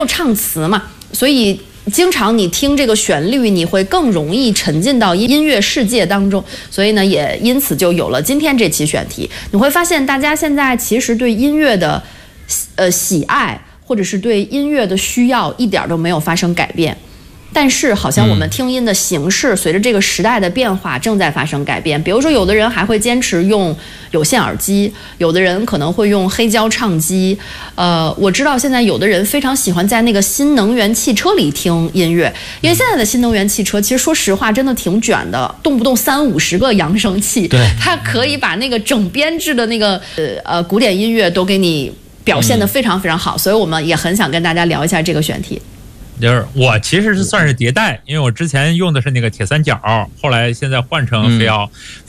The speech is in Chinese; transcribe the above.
唱词嘛，所以经常你听这个旋律，你会更容易沉浸到音乐世界当中。所以呢，也因此就有了今天这期选题。你会发现，大家现在其实对音乐的喜爱，或者是对音乐的需要，一点都没有发生改变。但是好像我们听音的形式随着这个时代的变化正在发生改变。比如说，有的人还会坚持用有线耳机，有的人可能会用黑胶唱机。我知道现在有的人非常喜欢在那个新能源汽车里听音乐，因为现在的新能源汽车其实说实话真的挺卷的，动不动30-50个扬声器， 对， 它可以把那个整编制的那个古典音乐都给你表现得非常非常好。所以我们也很想跟大家聊一下这个选题。 就是我其实是算是迭代，因为我之前用的是那个铁三角，后来现在换成